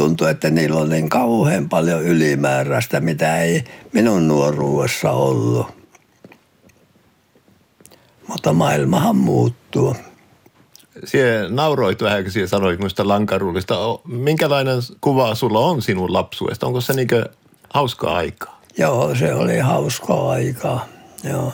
tuntui, että niillä on niin kauhean paljon ylimääräistä, mitä ei minun nuoruudessa ollut. Mutta maailmahan muuttuu. Sie nauroit vähän, kun sanoit muista lankarullista. Minkälainen kuva sulla on sinun lapsuudesta? Onko se niinkö hauskaa aikaa? Joo, se oli hauskaa aikaa, joo.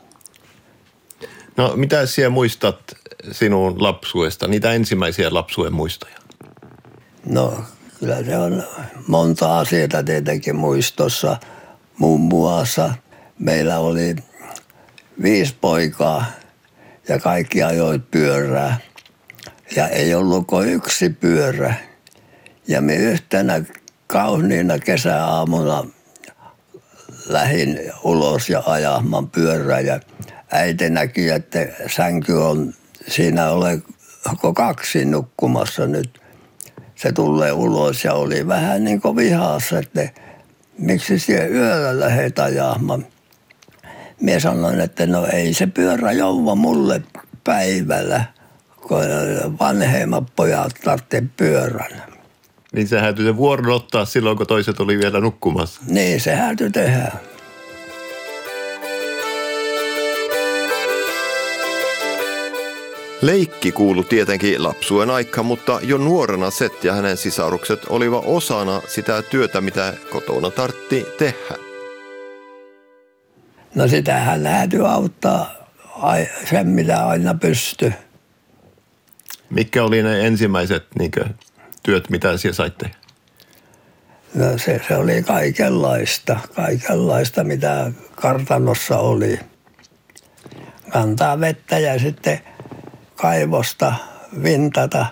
No, mitä sinä muistat sinun lapsuudesta, niitä ensimmäisiä lapsuuden muistoja? No, kyllä se on monta asiaa tietenkin muistossa. Muun muassa meillä oli 5 poikaa ja kaikki ajoivat pyörää. Ja ei ollut kuin 1 pyörä. Ja me yhtenä kauniina kesäaamuna lähdin ulos ja ajamaan pyörää. Ja äiti näki, että sänky on, siinä ole 2 nukkumassa nyt. Se tulee ulos ja oli vähän niin kuin vihassa, että miksi siellä yöllä lähdet ajamaan. Mie sanoin, että no ei se pyörä jouva mulle päivällä, kun vanhemmat pojat tarvitse pyörän. Niin se häytyi se vuoron ottaa silloin, kun toiset oli vielä nukkumassa. Niin, se häytyi tehdä. Leikki kuului tietenkin lapsuuden aikaan, mutta jo nuorena Seth ja hänen sisarukset olivat osana sitä työtä, mitä kotona tartti tehdä. No sitähän täytyy auttaa sen, mitä aina pystyy. Mitkä oli ne ensimmäiset työt, mitä siellä sait tehdä? No se oli kaikenlaista, mitä kartanossa oli. Kantaa vettä ja sitten kaivosta vintata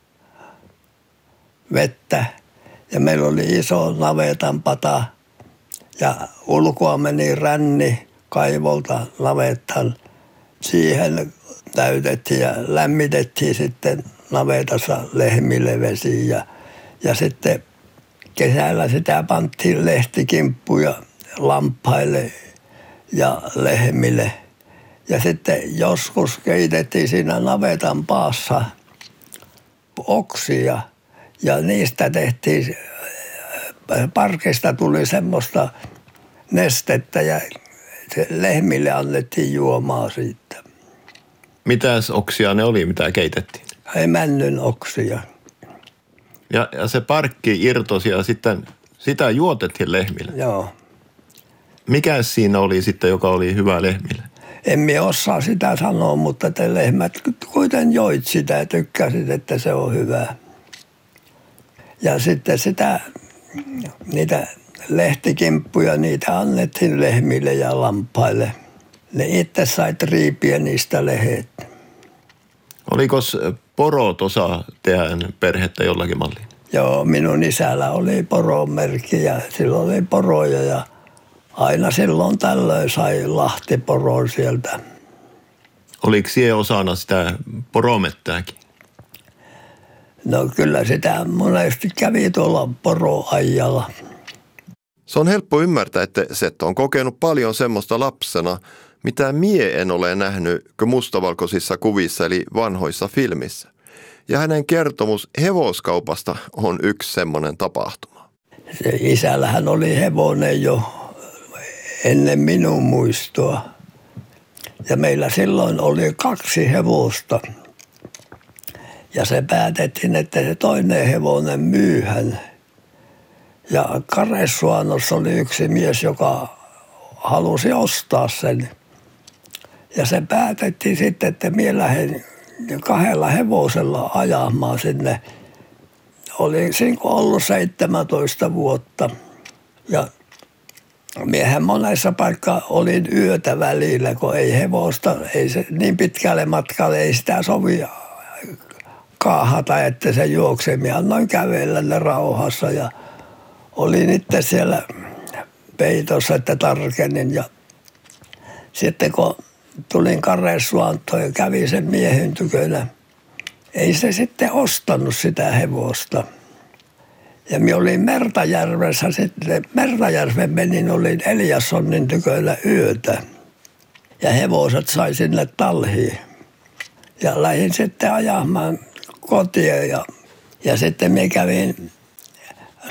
vettä. Ja meillä oli iso navetan pata ja ulkoa meni ränni kaivolta navettaan. Siihen täytettiin ja lämmitettiin sitten navetassa lehmille vesi ja sitten kesällä sitä panttiin lehtikimppuja lampaille ja lehmille. Ja sitten joskus keitettiin siinä navetan paassa oksia ja niistä tehtiin, parkista tuli semmoista nestettä ja lehmille annettiin juomaa siitä. Mitäs oksia ne oli, mitä keitettiin? Ei männyn oksia. Ja se parkki irtosi ja sitten sitä juotettiin lehmille? Joo. Mikä siinä oli sitten, joka oli hyvä lehmille? En minä osaa sitä sanoa, mutta te lehmät kuitenkin joit sitä ja tykkäsit, että se on hyvä. Ja sitten niitä lehtikimppuja, niitä annettiin lehmille ja lampaille. Ne itse sait riipiä niistä lehet. Oliko porot osa teidän perhettä jollakin malliin? Joo, minun isällä oli poromerkki ja silloin oli poroja ja aina silloin tällöin sai lahtiporon sieltä. Oliko siellä osana sitä poromettääkin? No kyllä sitä monesti kävi tuolla poroajalla. Se on helppo ymmärtää, että Seth on kokenut paljon semmoista lapsena, mitä mie en ole nähnyt mustavalkoisissa kuvissa eli vanhoissa filmissä. Ja hänen kertomus hevoskaupasta on yksi semmoinen tapahtuma. Se isällähän oli hevonen jo ennen minun muistoa. Ja meillä silloin oli 2 hevosta. Ja se päätettiin, että se toinen hevonen myyhän. Ja Karesuanossa oli yksi mies, joka halusi ostaa sen. Ja se päätettiin sitten, että minä lähdin 2 hevosella ajamaan sinne. Olin siinä ollut 17 vuotta. Ja miehän monessa paikkaa olin yötä välillä, kun ei hevosta, ei se niin pitkälle matkalle, ei sitä sovi kaahata, että se juoksee. Minä annoin kävellä ne rauhassa ja olin itse siellä peitossa, että tarkenin. Ja sitten kun tulin Karesuantoon ja kävin sen miehen tykönä, ei se sitten ostanut sitä hevosta. Ja minä olin Mertajärvessä sitten, Mertajärven menin, olin Eliassonin tykönä yötä. Ja hevoset sai sinne talhiin. Ja lähdin sitten ajamaan kotiin ja sitten minä kävin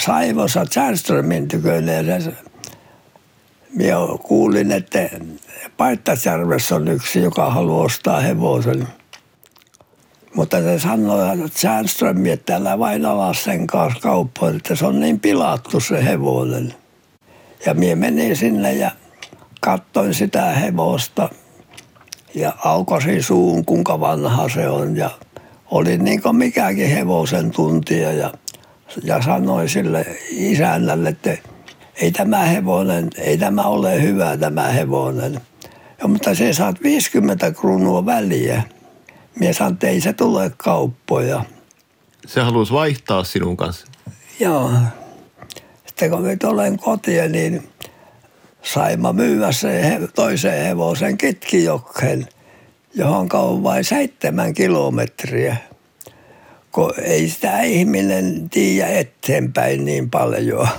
Saivossa Tjärnströmin tykölle. Minä kuulin, että Paittasjärvessä on yksi, joka haluaa ostaa hevosen. Mutta se sanoi, että Tjärnström, että älä vain ala sen kanssa kauppaan, että se on niin pilattu se hevonen. Ja minä menin sinne ja katsoin sitä hevosta ja aukasin suun, kuinka vanha se on. Ja oli niin kuin mikäkin hevosen tuntija ja sanoin sille isännälle, että ei tämä ole hyvä tämä hevonen. Ja, mutta se saat 50 kruunua väliä. Minä sanoin, että ei se tule kauppoja. Se halusi vaihtaa sinun kanssa. Joo. Sitten kun minä tulen kotiin, niin saimme myydä toisen hevosen Kitkijokkeen, johon on vain 7 kilometriä. Kun ei sitä ihminen tiedä eteenpäin niin paljon.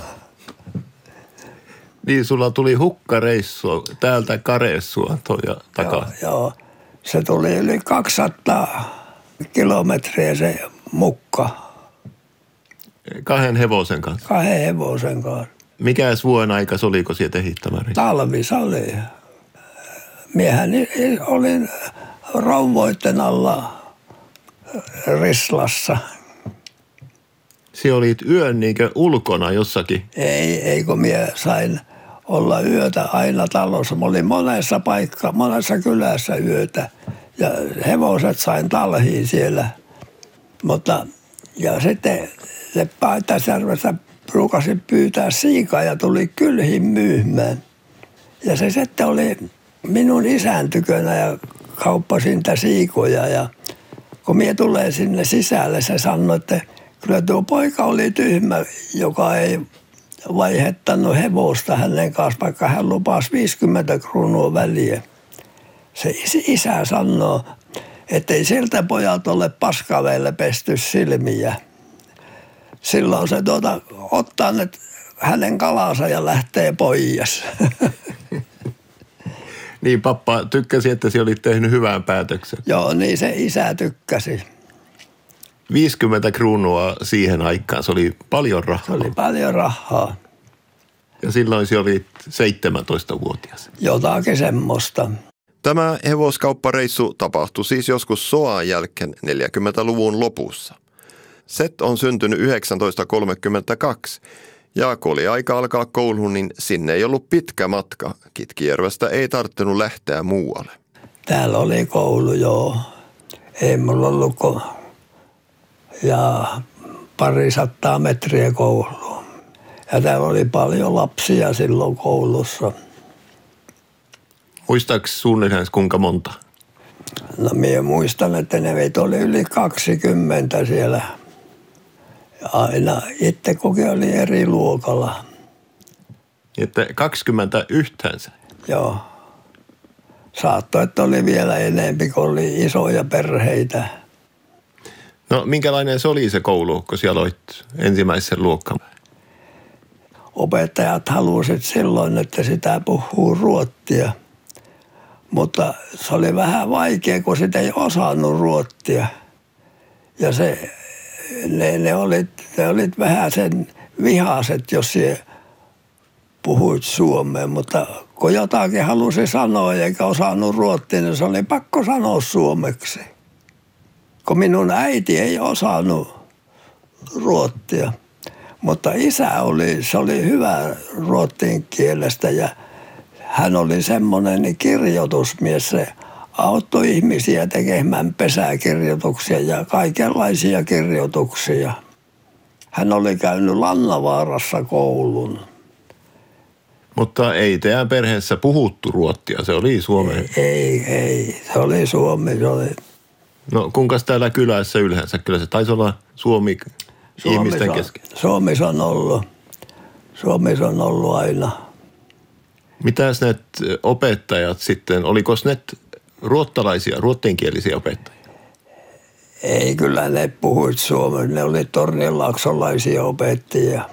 Niin, sulla tuli hukkareissua täältä Kareessua ja takaa. Joo. Se tuli yli 200 kilometriä se mukka. 2 hevosen kanssa? 2 hevosen kanssa. Mikäs vuoden aika se oliko sieltä hiihtämäri? Talvis oli. Miehän olin rouvoitten alla Rislassa. Sinä olit yön niinkö ulkona jossakin? Ei kun minä sain olla yötä aina talossa. Mä olin monessa kylässä yötä ja hevoset sain talhiin siellä. Mutta ja sitten se Paittasjärvessä ruukasin pyytää siikaa ja tuli kylhin myymään. Ja se sitten oli minun isän tykönä ja kauppasin niitä siikoja. Ja kun minä tulee sinne sisälle, se sanoi, että kyllä tuo poika oli tyhmä, joka ei vaihettanut hevosta hänen kanssa, vaikka hän lupasi 50 kruunua väliä. Se isä sanoo, että ei siltä pojalta ole paskaveille pesty silmiä. Silloin se ottaa ne hänen kalansa ja lähtee pois. Niin, pappa tykkäsi, että sinä olit tehnyt hyvän päätöksen. Joo, niin se isä tykkäsi. 50 kruunua siihen aikaan, se oli paljon rahaa. Se oli paljon rahaa. Ja silloin sinä olit 17-vuotias. Jotakin semmoista. Tämä hevoskauppareissu tapahtui siis joskus sodan jälkeen 40-luvun lopussa. Seth on syntynyt 1932 ja kun oli aika alkaa kouluun, niin sinne ei ollut pitkä matka. Kitkijärvestä ei tarttunut lähteä muualle. Täällä oli koulu, joo. Ei mulla ollut ja 200 metriä kouluun. Ja täällä oli paljon lapsia silloin koulussa. Muistaaks suunnilleen kuinka monta? No minä muistan, että ne meitä oli yli 20 siellä. Ja aina itse kukin oli eri luokalla. Että 20 yhteensä? Joo. Saattoi, että oli vielä enemmän, kun oli isoja perheitä. No minkälainen se oli se koulu, kun sinä aloit ensimmäisen luokkaan? Opettajat halusivat silloin, että sitä puhuu ruottia. Mutta se oli vähän vaikea, kun sitä ei osannut ruottia. Ja ne olit vähän sen vihaiset, jos sinä puhuit suomea. Mutta kun jotakin halusi sanoa eikä osannut ruottia, niin se oli pakko sanoa suomeksi. Kun minun äiti ei osannut ruottia. Mutta isä oli hyvä ruotsin kielestä ja hän oli semmoinen kirjoitusmies. Se auttoi ihmisiä tekemään pesäkirjoituksia ja kaikenlaisia kirjoituksia. Hän oli käynyt Lannavaarassa koulun. Mutta ei teidän perheessä puhuttu ruottia, se oli suomea. Ei, se oli suomi. Se oli. No kuinka täällä kylässä yleensä? Kyllä se taisi olla suomi ihmisten kesken. Suomessa on ollut aina. Mitäs ne opettajat sitten, oliko ne ruottalaisia, ruottinkielisiä opettajia? Ei, kyllä ne puhuit suomea. Ne oli tornionlaaksolaisia opettajia.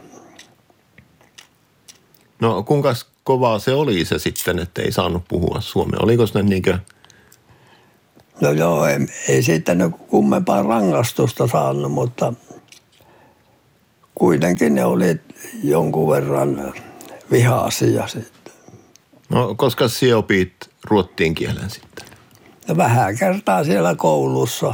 No kuinka kovaa se oli se sitten, että ei saanut puhua suomea? Oliko ne niinkö? No joo, ei siitä nyt kummempaa rangaistusta saanut, mutta kuitenkin ne oli jonkun verran vihaisia sitten. No, koska sinä opit ruotsin kielen sitten? Ja vähän kertaa siellä koulussa.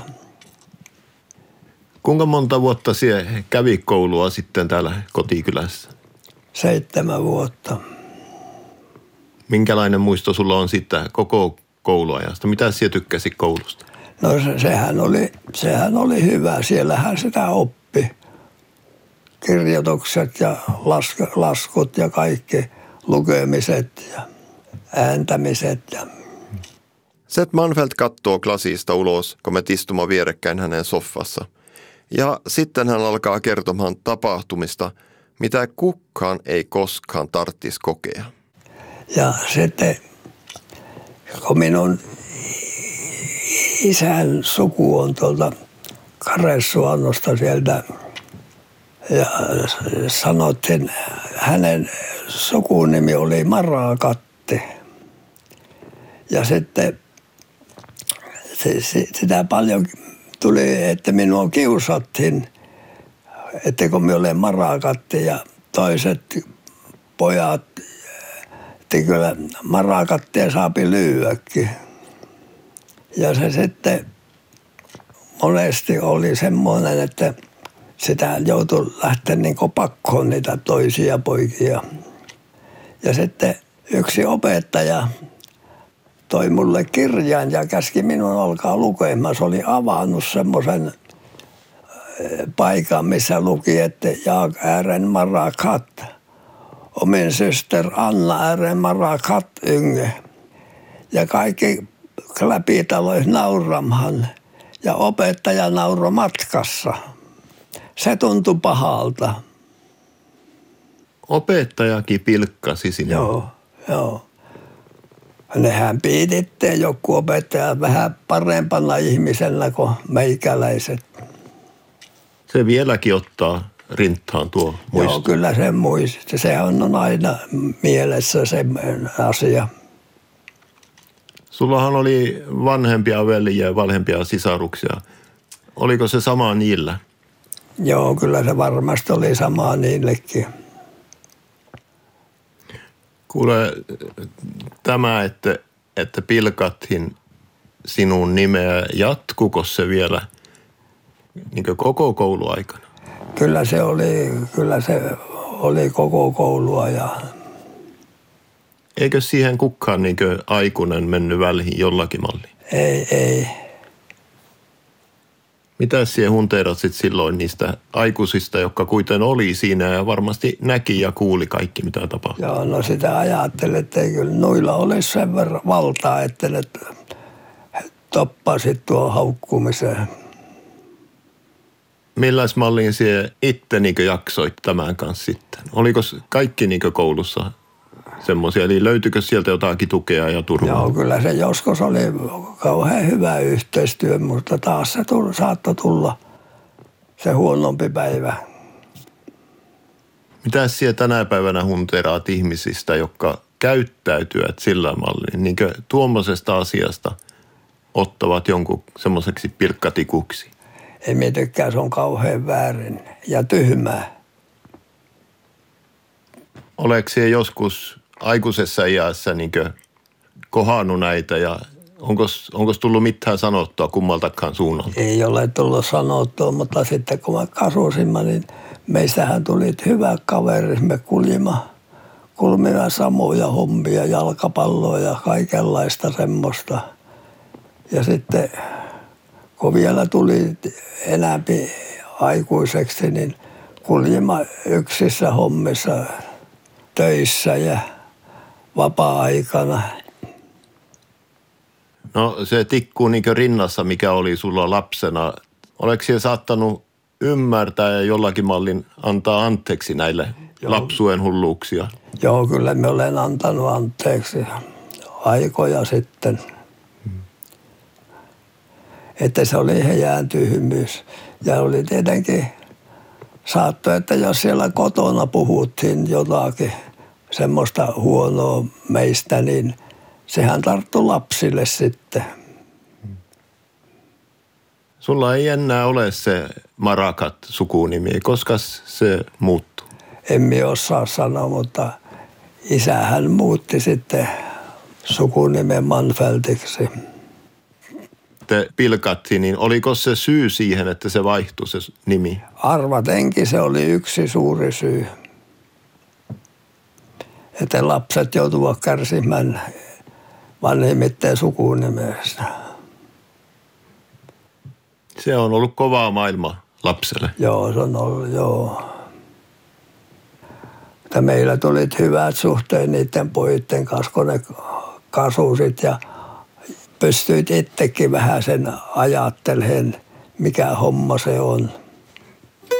Kuinka monta vuotta sinä kävi koulua sitten täällä kotikylässä? 7 vuotta. Minkälainen muisto sulla on sitten koko kouluajasta? Mitä sinä tykkäsit koulusta? No sehän oli hyvä. Siellähän sitä oppi. Kirjoitukset ja laskut ja kaikki lukemiset ja ääntämiset. Seth Manfeld katsoo klasista ulos, kun me istumme vierekkäin hänen soffassa. Ja sitten hän alkaa kertomaan tapahtumista, mitä kukaan ei koskaan tarvitsisi kokea. Ja sitten, kun minun isän suku on tuolta Karesuannosta sieltä, ja sanottiin, hänen sukunimi oli Marakatti. Ja sitten sitä paljon tuli, että minua kiusattiin, että kun minä olen Marakatti ja toiset pojat, että kyllä Marakattia saapi lyödäkin. Ja se sitten monesti oli semmoinen, että sitä joutui lähteä niin kuin pakkoon niitä toisia poikia. Ja sitten yksi opettaja toi mulle kirjan ja käski minun alkaa lukemaan. Se oli avannut semmoisen paikan, missä luki, että Jag är en Marakat. Och min syster Anna är en Marakat Yngve. Ja kaikki läpitalois nauramaan. Ja opettaja nauroi matkassa. Se tuntui pahalta. Opettajakin pilkkasi sinua. Joo. Nehän piitittiin joku opettaja vähän parempana ihmisenä kuin meikäläiset. Se vieläkin ottaa rintaan tuo muisto. Joo, kyllä se muisti. Se on aina mielessä se asia. Sullahan oli vanhempia veljiä ja vanhempia sisaruksia. Oliko se sama niillä? Joo, kyllä se varmasti oli sama niillekin. Kuule, tämä, että pilkattiin sinun nimeä, jatkuko se vielä niin koko kouluaikana? Kyllä se oli koko koulua ja... Eikö siihen kukaan niin aikuinen mennyt väliin jollakin malliin? Ei. Mitä siihen hunteerasit silloin niistä aikuisista, jotka kuitenkin oli siinä ja varmasti näki ja kuuli kaikki, mitä tapahtui? Joo, no sitä ajattelin, että ei kyllä noilla olisi sen verran valtaa, että ne toppasit tuo haukkumiseen. Milläs malliin sinä itse niin jaksoit tämän kanssa sitten? Oliko kaikki niin koulussa semmoisia, eli löytyykö sieltä jotakin tukea ja turvaa? Joo, kyllä se joskus oli kauhean hyvä yhteistyö, mutta taas se saattoi tulla se huonompi päivä. Mitä sinä tänä päivänä hunteeraat ihmisistä, jotka käyttäytyvät sillä mallin, niin kuin tuommoisesta asiasta ottavat jonkun semmoiseksi pilkkatikuksi? Ei minä tykkää, se on kauhean väärin ja tyhmää. Oletko sinä joskus aikuisessa iässä niin kohannut näitä ja onko tullut mitään sanottua kummaltakaan suunnalta? Ei ole tullut sanottua, mutta sitten kun me kasusimme, niin meistähän tuli hyvä kaveri. Me kulmimme samoja hommia, jalkapalloa ja kaikenlaista semmoista. Ja sitten kun vielä tuli enämpi aikuiseksi, niin kuljimme yksissä hommissa, töissä ja vapaa-aikana. No se tikkuu niin rinnassa, mikä oli sulla lapsena. Oletko sinä saattanut ymmärtää ja jollakin mallin antaa anteeksi näille lapsuuden hulluuksia? Joo, kyllä me olen antanut anteeksi aikoja sitten. Että se oli heidän tyhmyys. Ja oli tietenkin saattoi, että jos siellä kotona puhuttiin jotakin semmoista huonoa meistä, niin sehän tarttui lapsille sitten. Sulla ei enää ole se Marakat sukunimi, koska se muuttui? En minä osaa sanoa, mutta isähän muutti sitten sukunimen Manfeldiksi. Te pilkattiin, niin oliko se syy siihen, että se vaihtui se nimi? Arvatenkin se oli yksi suuri syy. Että lapset joutuvat kärsimään vanhemmitten sukunimestä. Se on ollut kovaa maailma lapselle. Joo, se on ollut, joo. Mutta meillä tuli hyvät suhteet niiden pojitten kanssa, kun ne kasusit ja pystyit itsekin vähän sen ajattelemaan, mikä homma se on.